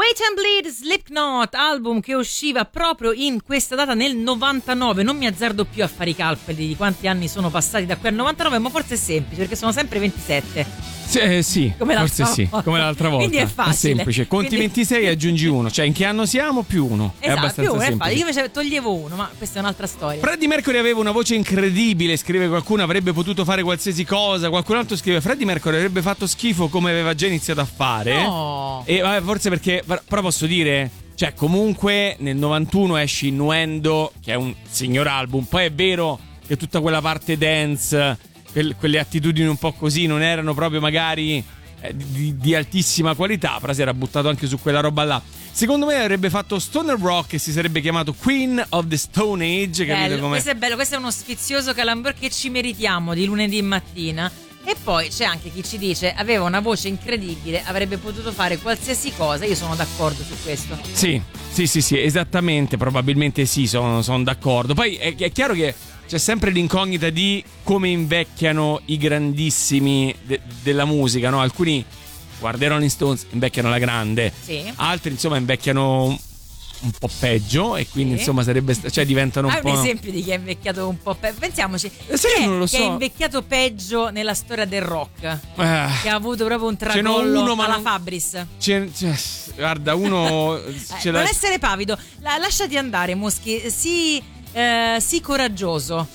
Wait and Bleed, Slipknot, album che usciva proprio in questa data nel 99. Non mi azzardo più a fare i calcoli di quanti anni sono passati da qui al 99, ma forse è semplice perché sono sempre 27. Sì, come forse sì, come l'altra volta. Quindi è facile. È semplice. Conti 26 e aggiungi uno. Cioè, in che anno siamo? Più uno. Esatto, è abbastanza più semplice. Io invece toglievo uno, ma questa è un'altra storia. Freddie Mercury aveva una voce incredibile, scrive qualcuno, avrebbe potuto fare qualsiasi cosa. Qualcun altro scrive: Freddie Mercury avrebbe fatto schifo come aveva già iniziato a fare. No. E forse perché, però posso dire, cioè comunque nel 91 esce Innuendo, che è un signor album. Poi è vero che tutta quella parte dance, quelle attitudini un po' così non erano proprio magari di altissima qualità, però si era buttato anche su quella roba là. Secondo me avrebbe fatto Stoner Rock e si sarebbe chiamato Queen of the Stone Age. Capito come? Questo è bello, questo è uno sfizioso calambur che ci meritiamo di lunedì mattina. E poi c'è anche chi ci dice: aveva una voce incredibile, avrebbe potuto fare qualsiasi cosa. Io sono d'accordo su questo. Sì, esattamente, probabilmente sì, sono d'accordo. Poi è chiaro che c'è sempre l'incognita di come invecchiano i grandissimi della musica, no? Alcuni, guarda, i Rolling Stones invecchiano alla grande, sì. Altri insomma invecchiano un po' peggio e quindi insomma sarebbe, cioè diventano un po'. Hai un esempio di chi è invecchiato un po' peggio? Pensiamoci, non lo so. Chi è invecchiato peggio nella storia del rock, che ha avuto proprio un tracollo alla Fabris. Guarda, uno non essere pavido, lasciati andare, Moschi, sii coraggioso.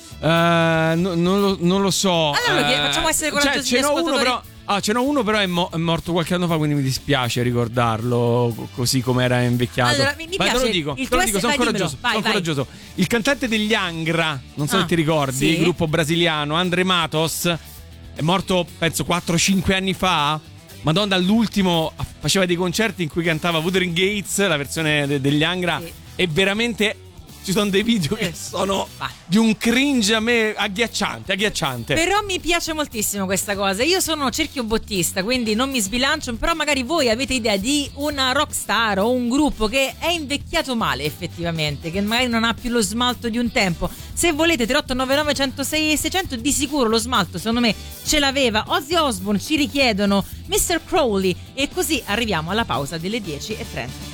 Non lo so. Allora facciamo essere coraggiosi. Ce n'ho uno però è morto qualche anno fa, quindi mi dispiace ricordarlo così come era invecchiato. Allora, mi piace. Te lo dico, sono coraggioso. Coraggioso. Il cantante degli Angra, non so se ti ricordi, sì. il gruppo brasiliano, André Matos, è morto penso 4-5 anni fa. Madonna, all'ultimo faceva dei concerti in cui cantava Wuthering Gates, la versione degli Angra, sì. E veramente ci sono dei video che sono di un cringe a me agghiacciante. Però mi piace moltissimo questa cosa. Io sono cerchio bottista, quindi non mi sbilancio. Però magari voi avete idea di una rockstar o un gruppo che è invecchiato male effettivamente, che magari non ha più lo smalto di un tempo. Se volete 3899 106 600, di sicuro lo smalto secondo me ce l'aveva Ozzy Osbourne. Ci richiedono Mr. Crowley e così arriviamo alla pausa delle 10:30.